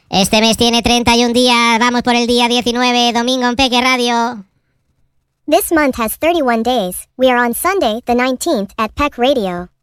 Este mes tiene 31 días, vamos por el día 19, domingo en Peque Radio. This month has 31 days. We are on Sunday, the 19th, at Peck Radio.